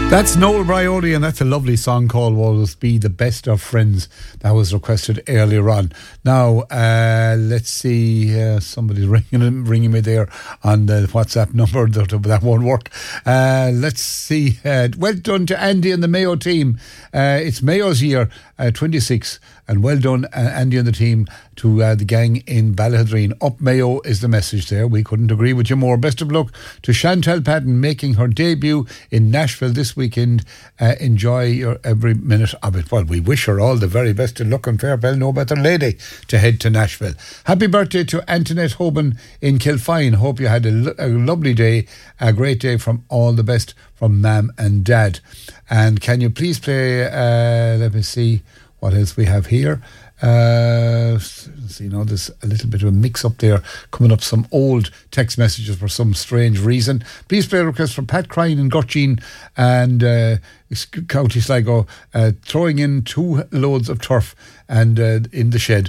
That's Noel Bryody, and that's a lovely song called Always Be the Best of Friends. That was requested earlier on. Now, let's see, somebody's ringing me there on the WhatsApp number. That won't work. Let's see. Well done to Andy and the Mayo team. It's Mayo's year, 26, and well done, Andy and the team, to the gang in Ballahadreen. Up Mayo is the message there. We couldn't agree with you more. Best of luck to Chantal Patton, making her debut in Nashville this weekend. Enjoy your every minute of it. Well, we wish her all the very best of luck, and Fairbell, no better lady to head to Nashville. Happy birthday to Antoinette Hoban in Kilfine. Hope you had a lovely day, a great day. From all the best from Mam and Dad. And can you please play, let me see what else we have here. So, there's a little bit of a mix-up there, coming up some old text messages for some strange reason. Please play a request from Pat Crine in Gotcheen and County Sligo, throwing in 2 loads of turf and in the shed